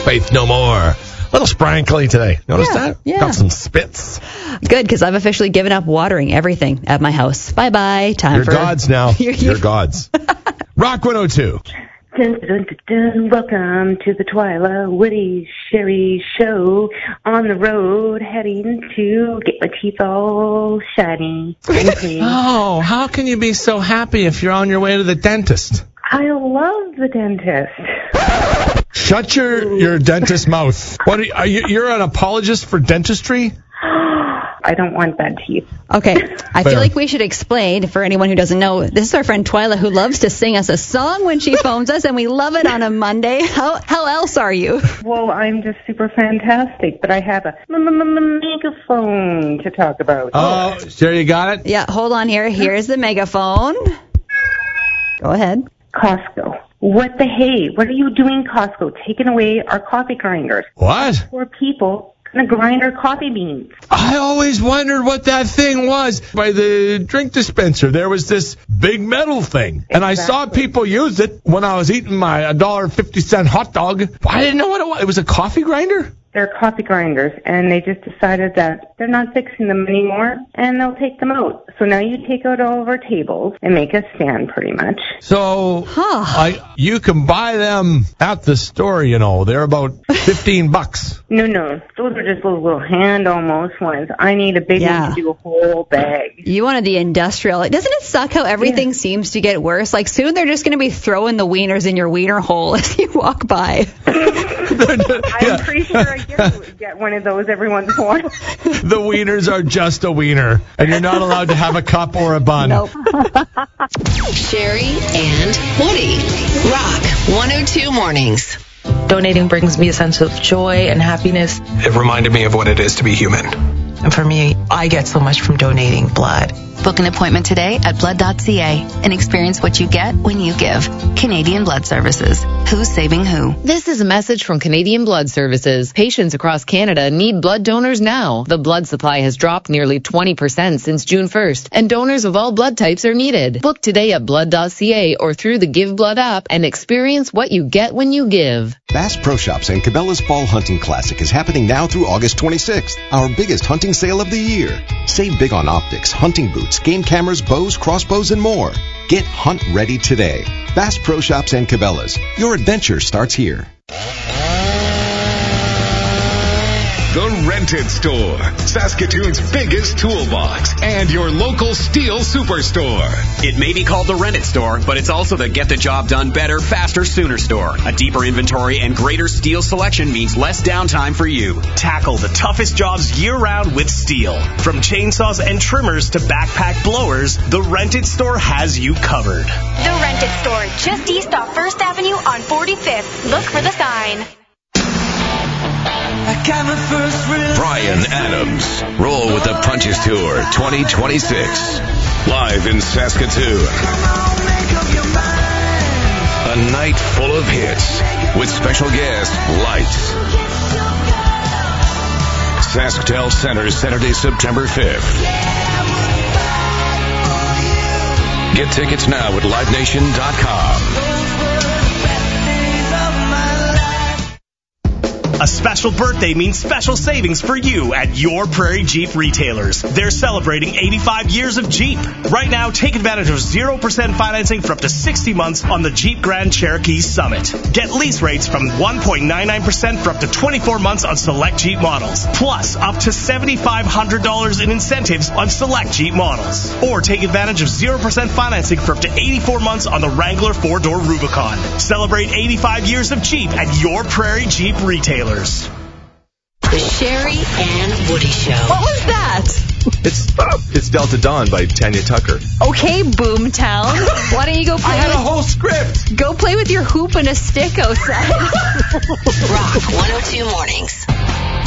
Faith No More. A little sprinkly today. Notice that? Yeah. Got some spits. Good, because I've officially given up watering everything at my house. Bye-bye. Time You're for... gods now. You're gods. Rock 102. Dun, dun, dun, dun. Welcome to the Twyla Woody Sherry Show. On the road, heading to get my teeth all shiny. Oh, how can you be so happy if you're on your way to the dentist? I love the dentist. Shut your dentist mouth. What are you? You're an apologist for dentistry? I don't want bad teeth. Okay, I Fair. feel like we should explain for anyone who doesn't know. This is our friend Twyla who loves to sing us a song when she phones us, and we love it on a Monday. How else are you? Well, I'm just super fantastic, but I have a megaphone to talk about. Oh, sure, you got it? Yeah, hold on here. Here's the megaphone. Go ahead. Costco. What the hey? What are you doing, Costco? Taking away our coffee grinders. What? Poor people gonna grind our coffee beans. I always wondered what that thing was. By the drink dispenser, there was this big metal thing. And I saw people use it when I was eating my $1.50 hot dog. I didn't know what it was. It was a coffee grinder? They're coffee grinders, and they just decided that they're not fixing them anymore, and they'll take them out. So now you take out all of our tables and make a stand, pretty much. So you can buy them at the store, you know. They're about $15. No. Those are just little hand almost ones. I need a big one to do a whole bag. You wanted the industrial. Doesn't it suck how everything seems to get worse? Like, soon they're just going to be throwing the wieners in your wiener hole as you walk by. I'm pretty sure I get one of those every once in a while. The wieners are just a wiener, and you're not allowed to have a cup or a bun. Nope. Sherry and Woody. Rock 102 Mornings. Donating brings me a sense of joy and happiness. It reminded me of what it is to be human. And for me, I get so much from donating blood. Book an appointment today at blood.ca and experience what you get when you give. Canadian Blood Services. Who's saving who? This is a message from Canadian Blood Services. Patients across Canada need blood donors now. The blood supply has dropped nearly 20% since June 1st, and donors of all blood types are needed. Book today at blood.ca or through the Give Blood app and experience what you get when you give. Bass Pro Shops and Cabela's Fall Hunting Classic is happening now through August 26th, our biggest hunting sale of the year. Save big on optics, hunting boots, game cameras, bows, crossbows, and more. Get hunt ready today. Bass Pro Shops and Cabela's. Your adventure starts here. The Rented Store, Saskatoon's biggest toolbox, and your local Steel superstore. It may be called the Rented Store, but it's also the Get the Job Done Better, Faster, Sooner store. A deeper inventory and greater Steel selection means less downtime for you. Tackle the toughest jobs year-round with Steel. From chainsaws and trimmers to backpack blowers, the Rented Store has you covered. The Rented Store, just east off 1st Avenue on 45th. Look for the sign. Brian Adams. Roll with the Punches Tour 2026. Live in Saskatoon. A night full of hits with special guest Lights. SaskTel Center, Saturday, September 5th. Get tickets now at LiveNation.com. A special birthday means special savings for you at Your Prairie Jeep retailers. They're celebrating 85 years of Jeep. Right now, take advantage of 0% financing for up to 60 months on the Jeep Grand Cherokee Summit. Get lease rates from 1.99% for up to 24 months on select Jeep models. Plus, up to $7,500 in incentives on select Jeep models. Or take advantage of 0% financing for up to 84 months on the Wrangler 4-door Rubicon. Celebrate 85 years of Jeep at Your Prairie Jeep retailers. The Sherry and Woody Show. What was that? It's Delta Dawn by Tanya Tucker. Okay, Boomtown. Why don't you go play? I had a whole script. Go play with your hoop and a stick outside. Rock 102 Mornings.